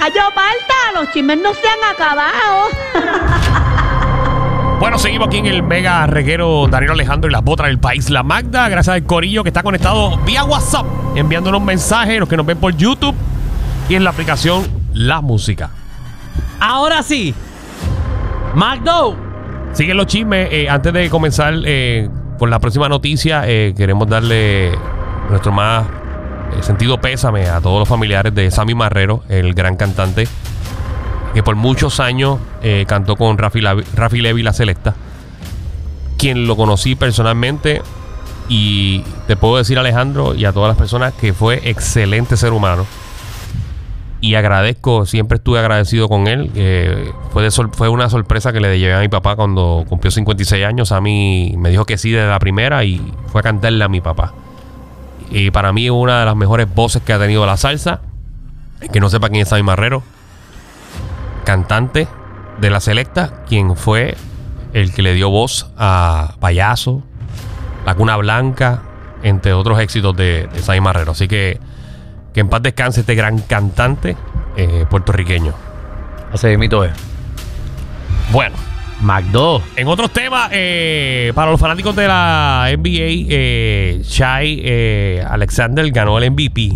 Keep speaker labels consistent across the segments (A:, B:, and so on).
A: Yo falta, los chismes no se han acabado.
B: Bueno, seguimos aquí en el mega reguero Danilo Alejandro y las botas del país. La Magda, gracias al corillo que está conectado vía WhatsApp, enviándonos mensajes, los que nos ven por YouTube y en la aplicación La Música.
C: Ahora sí, Magdo.
B: Siguen los chismes. Antes de comenzar con la próxima noticia, queremos darle nuestro más sentido pésame a todos los familiares de Sammy Marrero, el gran cantante que por muchos años cantó con Rafi Levy La Selecta, quien lo conocí personalmente, y te puedo decir, Alejandro, y a todas las personas, que fue excelente ser humano, y agradezco, siempre estuve agradecido con él. Fue una sorpresa que le llevé a mi papá cuando cumplió 56 años. Sammy me dijo que sí desde la primera y fue a cantarle a mi papá. Y para mí es una de las mejores voces que ha tenido la salsa. El que no sepa quién es Sammy Marrero, cantante de La Selecta, quien fue el que le dio voz a Payaso, La Cuna Blanca, entre otros éxitos de Sammy Marrero. Así que en paz descanse este gran cantante puertorriqueño.
C: Así mito es.
B: Bueno,
C: Magdo.
B: en otros temas, para los fanáticos de la NBA, Shai Alexander ganó el MVP.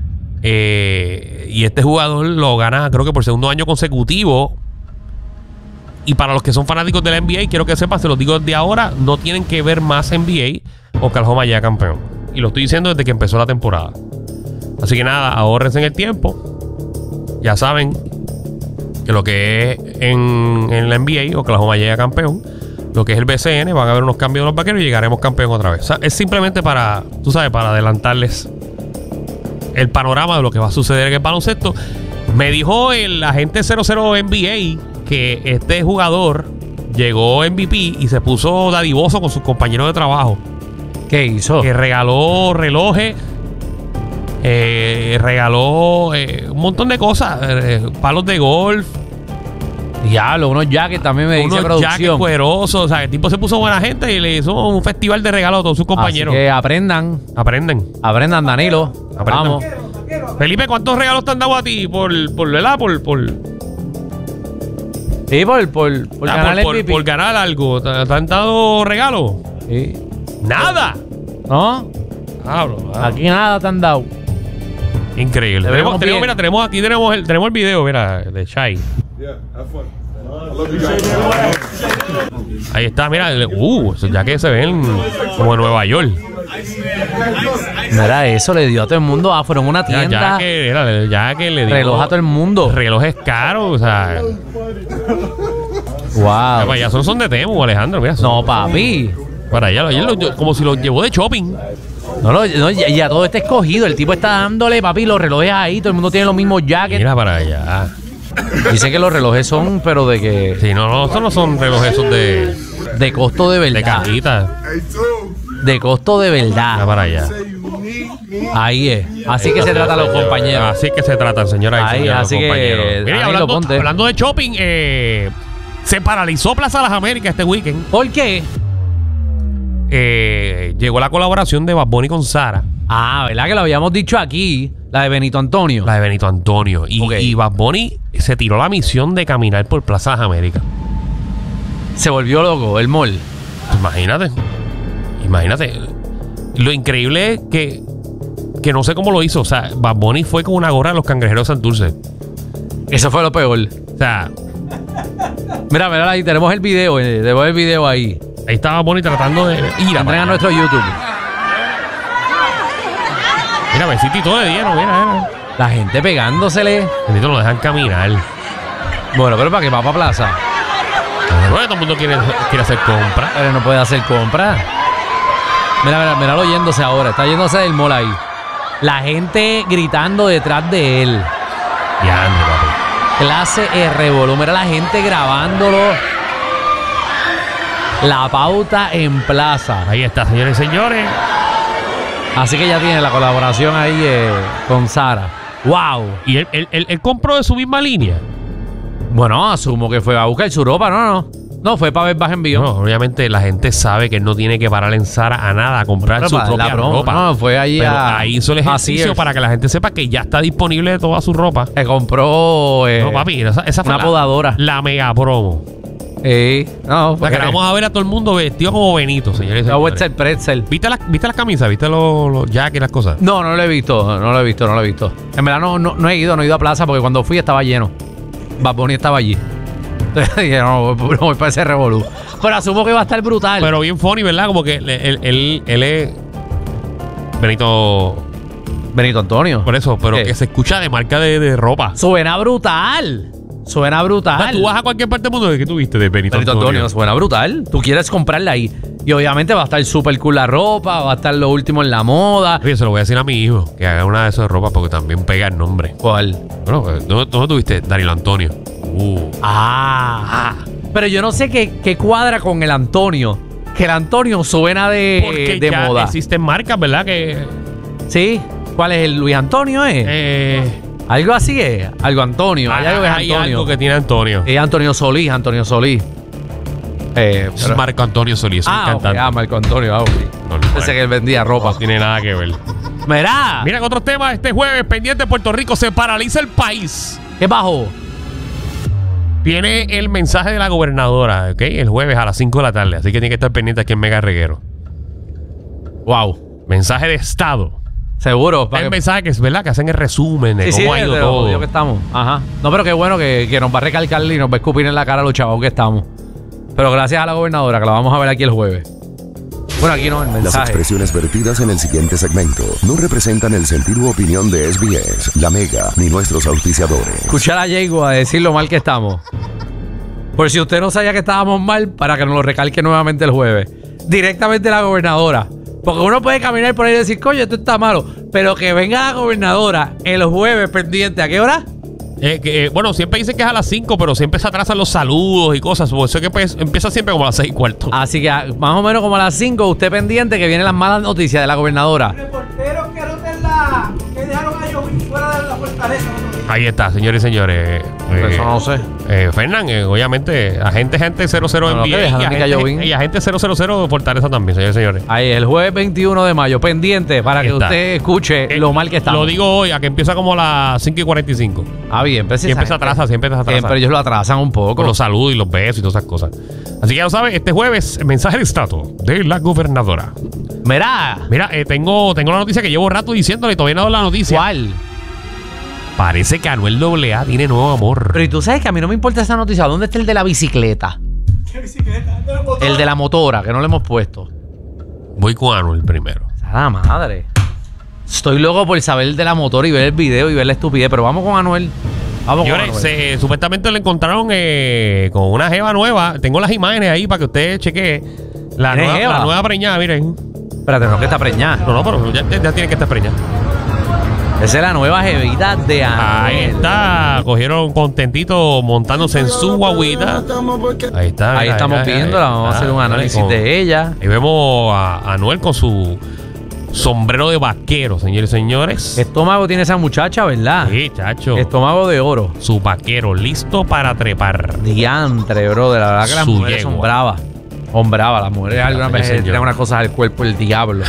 B: Y este jugador lo gana, creo que por segundo año consecutivo. Y para los que son fanáticos de la NBA, quiero que sepan, se los digo desde ahora, no tienen que ver más NBA o Oklahoma ya campeón. Y lo estoy diciendo desde que empezó la temporada. Así que nada, ahórrense en el tiempo. Ya saben que lo que es en la NBA, Oklahoma llega campeón. Lo que es el BCN, van a haber unos cambios de los vaqueros y llegaremos campeón otra vez. O sea, es simplemente para, tú sabes, para adelantarles el panorama de lo que va a suceder en el baloncesto. Me dijo el agente 00 NBA que este jugador llegó MVP y se puso dadivoso con sus compañeros de trabajo.
C: ¿Qué hizo?
B: Que regaló relojes, regaló un montón de cosas, palos de golf.
C: Diablo, unos jackets también me dice
B: unos
C: producción.
B: jackets cuerosos. O sea, el tipo se puso buena gente y le hizo un festival de regalos a todos sus compañeros.
C: Así que aprendan.
B: Aprendan,
C: Danilo.
B: aprendan.
C: Vamos.
B: Felipe, ¿cuántos regalos te han dado a ti ¿verdad?
C: Sí, por ganar el MVP.
B: Por ganar algo. ¿Te han dado regalos?
C: Sí.
B: ¡Nada!
C: ¿No? Aquí nada te han dado.
B: Increíble. Tenemos el video, mira, de Shai. Ahí está, mira. Esos jackets se ven como en Nueva York.
C: Mira, eso le dio a todo el mundo. Fueron una tienda.
B: Ya que le dio
C: reloj a todo el mundo.
B: Relojes caros, o sea.
C: Wow.
B: Ya son de Temu, Alejandro. Mira,
C: no, papi.
B: Para allá, como si lo llevó de shopping.
C: No, ya todo está escogido. El tipo está dándole, papi, los relojes ahí. Todo el mundo tiene los mismos jackets.
B: Mira para allá.
C: Dice que los relojes son, pero de que...
B: Sí, no, estos no son relojes, esos
C: de costo de verdad.
B: De cajita.
C: De costo de verdad.
B: Mira para allá.
C: Ahí es. Así que se tratan los compañeros.
B: Así que se tratan, señoras y señores,
C: así
B: los compañeros.
C: Que,
B: mira, hablando de shopping, se paralizó Plaza Las Américas este weekend.
C: ¿Por qué?
B: Llegó la colaboración de Bad Bunny con Sara.
C: ¿Verdad que lo habíamos dicho aquí? La de Benito Antonio.
B: Y Bad Bunny se tiró la misión de caminar por Plaza Las Américas.
C: Se volvió loco, el mall.
B: Imagínate. Lo increíble es que no sé cómo lo hizo. O sea, Bad Bunny fue con una gorra de los Cangrejeros de Santurce.
C: Eso fue lo peor.
B: O sea,
C: mira, ahí tenemos el video. Tenemos el video ahí.
B: Ahí estaba Bunny tratando de ir
C: a nuestro YouTube.
B: Mira, besito y todo le dieron, mira.
C: La gente pegándosele.
B: Bendito, lo dejan caminar.
C: Bueno, pero para que va para plaza.
B: Bueno, todo el mundo quiere hacer compras.
C: Pero no puede hacer compras. Míralo yéndose ahora. Está yéndose del mall ahí. La gente gritando detrás de él.
B: Ya, ande, papi.
C: Clase R, boludo. Mira la gente grabándolo. La pauta en plaza.
B: Ahí está, señores y señores.
C: Así que ya tiene la colaboración ahí con Sara. ¡Wow!
B: ¿Y él compró de su misma línea?
C: Bueno, asumo que fue a buscar su ropa, ¿no? No, fue para ver baja envío.
B: No, obviamente la gente sabe que él no tiene que parar en Zara a nada a comprar
C: Pero
B: su
C: para la
B: propia
C: promo,
B: ropa.
C: no, fue allí
B: Pero
C: a-
B: ahí hizo el
C: a
B: ejercicio
C: Sears.
B: para que la gente sepa que ya está disponible toda su ropa.
C: Se compró
B: No, papi, esa fue
C: una podadora.
B: la mega promo.
C: No,
B: O sea, que vamos a ver a todo el mundo vestido como Benito, señores y
C: la
B: señores.
C: Western Pretzel.
B: ¿Viste las camisas? ¿Viste los jackets y las cosas?
C: No, no lo he visto. En verdad no he ido a plaza porque cuando fui estaba lleno. Bad Bunny estaba allí. Entonces dije, no voy para ese revolú. Pero asumo que va a estar brutal.
B: Pero bien funny, ¿verdad? Como que él es Benito,
C: Benito Antonio.
B: por eso, pero
C: ¿Qué?
B: que se escucha de marca de ropa.
C: Suena brutal. Suena
B: O sea,
C: brutal.
B: tú vas a cualquier parte del mundo de que tú viste de Benito,
C: Benito Antonio, suena brutal. Tú quieres comprarla ahí. Y obviamente va a estar súper cool la ropa, va a estar lo último en la moda.
B: Oye, se lo voy a decir a mi hijo, que haga una de esas de ropa porque también pega el nombre.
C: ¿Cuál?
B: Bueno, ¿dónde tuviste? Danilo Antonio.
C: Pero yo no sé qué cuadra con el Antonio. Que el Antonio suena
B: Porque
C: de
B: ya
C: moda.
B: existen marcas, ¿verdad? Que
C: ¿Sí? ¿Cuál es el Luis Antonio? Algo así es. Algo Antonio. Hay algo que es
B: hay
C: Antonio.
B: algo que tiene Antonio.
C: Antonio Solís.
B: Es Marco Antonio Solís, un cantante.
C: Marco Antonio.
B: No,
C: Pensé que él vendía ropa.
B: no tiene nada que ver.
C: Mira.
B: Mira, que otros temas este jueves, pendiente de Puerto Rico, se paraliza el país.
C: ¿Qué bajó?
B: Viene el mensaje de la gobernadora, ¿ok? El jueves a las 5 de la tarde. Así que tiene que estar pendiente aquí en Mega Reguero.
C: Wow.
B: Mensaje de Estado.
C: Seguro.
B: El mensaje que es verdad que hacen el resumen de cómo ha ido
C: de lo
B: todo.
C: jodido que estamos. Ajá. No, pero qué bueno que nos va a recalcar y nos va a escupir en la cara a los chavos que estamos. Pero gracias a la gobernadora, que la vamos a ver aquí el jueves. Bueno, aquí no, el
D: Las
C: mensaje.
D: expresiones vertidas en el siguiente segmento no representan el sentido u opinión de SBS, La Mega, ni nuestros auspiciadores.
C: Escuchar a Diego a decir lo mal que estamos. Por si usted no sabía que estábamos mal, para que nos lo recalque nuevamente el jueves. Directamente la gobernadora. Porque uno puede caminar por ahí y decir, coño, esto está malo. Pero que venga la gobernadora el jueves pendiente. ¿A qué hora?
B: Bueno, siempre dicen que es a las 5, pero siempre se atrasan los saludos y cosas. Por eso es que pues, empieza siempre como a las 6:15.
C: Así que más o menos como a las 5, usted pendiente que vienen las malas noticias de la gobernadora.
E: Reporteros que dejaron a Jovín fuera de la fortaleza.
B: Ahí está, señores y señores.
C: Eso no sé.
B: Fernán, obviamente, agente 00
C: No, que
B: NBA
C: dejaron que cayó bien.
B: y agente 000 Fortaleza también, señores y señores.
C: Ahí, el jueves 21 de mayo, pendiente para
B: Ahí
C: que
B: está.
C: usted escuche lo mal que estamos.
B: Lo digo hoy, a que empieza como a las 5:45.
C: Bien, pues
B: Siempre se atrasa, siempre se atrasa.
C: Siempre ellos lo atrasan un poco.
B: Con los saludos y los besos y todas esas cosas. Así que ya lo sabes, este jueves, el mensaje de Estado de la gobernadora.
C: Mira,
B: Mira, tengo la noticia que llevo rato diciéndole y todavía no he dado la noticia.
C: ¿cuál?
B: Parece que Anuel AA tiene nuevo amor.
C: Pero y tú sabes que a mí no me importa esa noticia. ¿Dónde está el de la bicicleta?
E: ¿Qué bicicleta? De la motora.
C: El de la motora, que no le hemos puesto.
B: Voy con Anuel primero.
C: ¡A la madre! Estoy loco por saber el de la motora y ver el video y ver la estupidez. Pero vamos con Anuel. Vamos con
B: Señores,
C: Anuel.
B: supuestamente lo encontraron con una jeva nueva. Tengo las imágenes ahí para que usted chequee. La
C: ¿Tiene jeva?
B: nueva preñada, miren.
C: Espérate, no, que está preñada.
B: No, pero ya tiene que estar preñada.
C: Esa es la nueva jevita de Anuel.
B: Ahí está. Cogieron contentito montándose en su guaguita. Ahí está.
C: Ahí
B: mira,
C: estamos
B: ahí
C: viéndola. Vamos a
B: está.
C: hacer un análisis
B: Con-
C: de ella.
B: Ahí vemos a Anuel con su sombrero de vaquero, señores y señores.
C: Estómago tiene esa muchacha, ¿verdad?
B: Sí, chacho.
C: Estómago de oro.
B: Su vaquero, listo para trepar.
C: Diantre, bro. De la verdad que las
B: Su
C: mujeres son
B: yegua.
C: bravas. Son bravas. Las mujeres algunas
B: Sí,
C: veces
B: señor.
C: tienen unas cosas al cuerpo el diablo.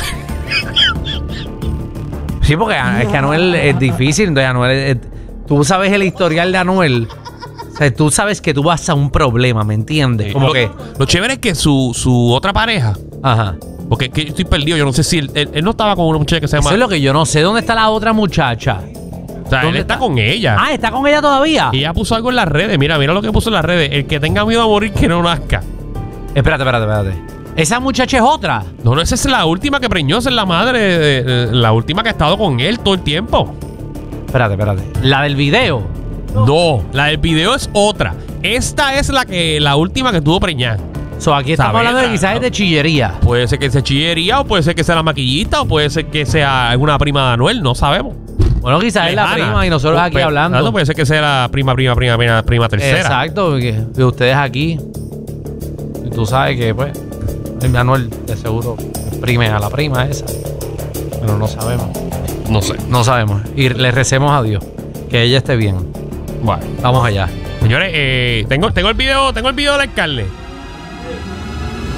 C: Sí, porque es que Anuel es difícil. Entonces, Anuel tú sabes el historial de Anuel. O sea, tú sabes que tú vas a un problema, ¿me entiendes? Como que.
B: Lo chévere es que su otra pareja,
C: Ajá.
B: porque es que yo estoy perdido, yo no sé si él no estaba con una muchacha que se llama.
C: Eso es lo que yo no sé. ¿Dónde está la otra muchacha?
B: O sea, él
C: ¿Dónde
B: está
C: está?
B: con ella.
C: Ah, ¿está con ella todavía?
B: Y ella puso algo en las redes. Mira lo que puso en las redes. El que tenga miedo a morir, que no nazca.
C: Espérate. ¿Esa muchacha es otra?
B: No, esa es la última que preñó, esa es la madre, la última que ha estado con él todo el tiempo.
C: Espérate. ¿La del video?
B: No, la del video es otra. Esta es la última que tuvo preñada.
C: Aquí estamos
B: Sabe,
C: hablando de quizás
B: no.
C: es de chillería.
B: Puede ser que sea chillería, o puede ser que sea la maquillista, o puede ser que sea alguna prima de Anuel, no sabemos.
C: Bueno, quizás es la
B: Lejana.
C: prima y nosotros aquí
B: Pero,
C: hablando.
B: no, puede ser que sea la prima tercera.
C: Exacto, y ustedes aquí. Y tú sabes que, pues, el Manuel de seguro prime a la prima esa. Pero no sabemos.
B: No sé.
C: No sabemos. Y le recemos a Dios que ella esté bien.
B: Bueno.
C: Vamos allá.
B: Señores, tengo el video del alcalde.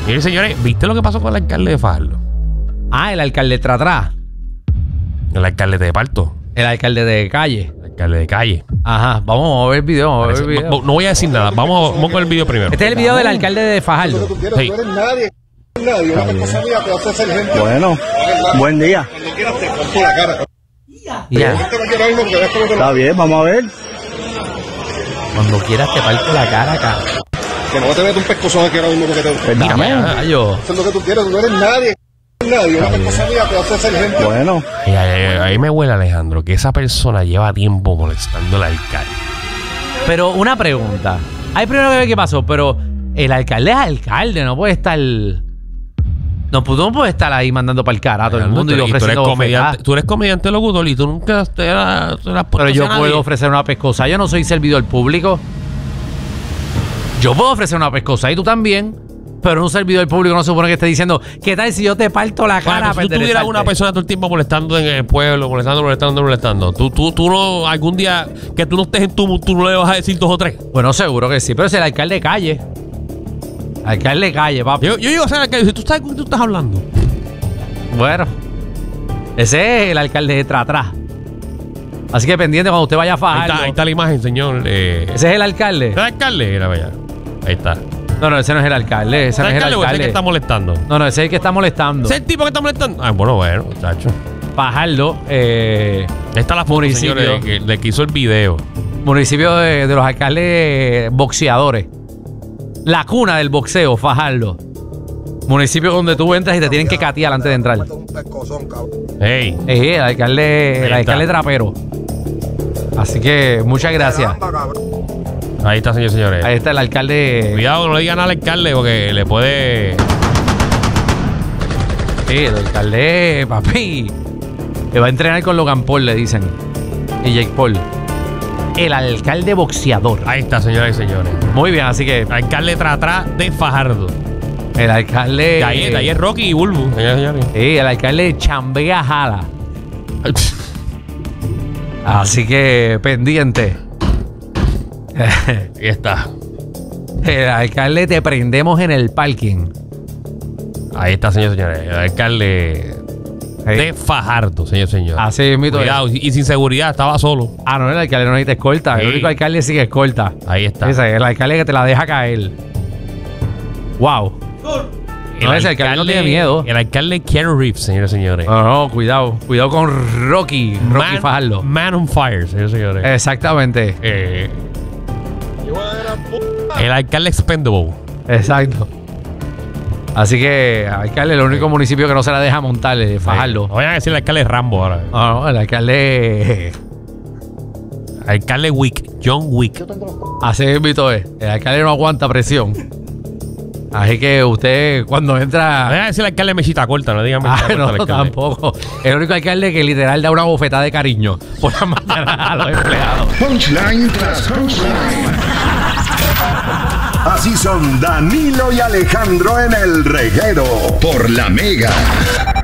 B: Mire, señores, ¿viste lo que pasó con el alcalde de Fajardo?
C: Ah, el alcalde Tratrá.
B: El alcalde de Parto.
C: El alcalde de Calle.
B: El alcalde de Calle.
C: Ajá, vamos a ver el video. Vamos a ver el video.
B: No voy a decir nada. Vamos con el video primero.
C: Este es el video del alcalde de Fajardo.
B: Sí.
F: Bueno, buen día.
C: Ya.
F: Está bien, vamos a ver.
C: Cuando quieras te parto la cara acá.
G: Que no te metas un pescozón aquí ahora mismo porque te...
F: Pues
C: Mira,
F: dame.
C: yo.
G: Eso es lo que tú quieres, tú no eres nadie. Nadie, una pescosa mía te hace ser gente.
F: Bueno,
B: Ahí me huele, Alejandro, que esa persona lleva tiempo molestando al alcalde.
C: Pero una pregunta. Hay primero que ver qué pasó, pero el alcalde es alcalde, no puede estar. No puede estar ahí mandando para el cara a todo el mundo y ofreciendo bofetadas.
B: Tú eres comediante locutor y tú nunca te las
C: Pero yo puedo ofrecer una pescosa. Yo no soy servidor público. Yo puedo ofrecer una pescosa y tú también. Pero un servidor público no se supone que esté diciendo, ¿qué tal si yo te parto la cara?
B: Si tú tuvieras una persona todo el tiempo molestando en el pueblo, molestando. Tú no, algún día que tú no estés en tú no le vas a decir 2 o 3.
C: Bueno, seguro que sí, pero es el alcalde Calle. Alcalde Calle, papi.
B: Yo digo a ser alcalde, ¿tú sabes con qué tú estás hablando?
C: Bueno, ese es el alcalde de Tratrá. Así que pendiente cuando usted vaya a Fajardo.
B: Ahí está la imagen, señor.
C: Ese es el alcalde.
B: ¿El alcalde? Era allá. Ahí está.
C: No, ese no es el alcalde. Ese no es el
B: ¿O ese es el
C: alcalde.
B: que está molestando?
C: No, ese es el que está molestando.
B: ¿Ese es el tipo que está molestando? Ah, bueno, muchacho.
C: Fajardo,
B: Ahí está la foto,
C: municipio.
B: señores, de que hizo el video.
C: municipio de los alcaldes boxeadores. La cuna del boxeo, Fajardo. Municipio donde tú entras y te tienen que catear antes de entrar.
B: Hey.
C: El alcalde trapero. Así que muchas gracias.
B: Ahí está, señores.
C: Ahí está el alcalde.
B: Cuidado, no le digan al alcalde porque le puede...
C: Sí, el alcalde, papi. Que va a entrenar con Logan Paul, le dicen. Y Jake Paul. El alcalde boxeador.
B: Ahí está, señoras y señores.
C: Muy bien, así que
B: Alcalde Tratrá de Fajardo.
C: el alcalde.
B: De ahí es Rocky y Bulbu, señoras y señores.
C: Sí, el alcalde chambea jala. Así que pendiente.
B: Ahí está.
C: El alcalde te prendemos en el parking.
B: Ahí está, señores y señores. El alcalde de Fajardo, señores y señores.
C: Así es, mito.
B: Cuidado, y sin seguridad, estaba solo.
C: Ah, no, el alcalde no necesita escolta.
B: Sí.
C: El único alcalde sigue escolta.
B: Ahí está.
C: Ese es el alcalde que te la deja caer. Wow. No, ese alcalde no tiene miedo.
B: El alcalde Keanu Reeves, señores y señores.
C: No, cuidado. Cuidado con Rocky Fajardo.
B: Man on fire, señores y señores.
C: Exactamente.
B: El alcalde expendable.
C: Exacto. Así que, alcalde, el único municipio que no se la deja montar es Fajardo.
B: No vayan a decir el alcalde Rambo ahora.
C: No, el alcalde.
B: Alcalde Wick, John Wick.
C: Así invito es. El alcalde no aguanta presión. Así que usted, cuando
B: No
C: entra.
B: vayan a decir el alcalde mechita corta, no digan mechita corta
C: No,
B: al alcalde.
C: tampoco. El único alcalde que literal da una bofetada de cariño por la mañana a los empleados.
D: Punchline tras punchline. Así son Danilo y Alejandro en el reguero por La Mega.